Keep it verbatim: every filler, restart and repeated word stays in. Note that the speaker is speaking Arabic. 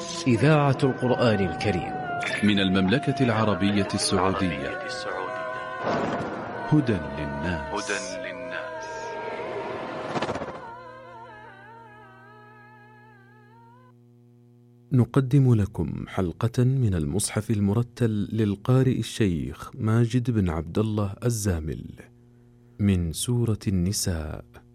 إذاعة القرآن الكريم من المملكة العربية السعودية. هدى للناس. نقدم لكم حلقة من المصحف المرتل للقارئ الشيخ ماجد بن عبد الله الزامل من سورة النساء.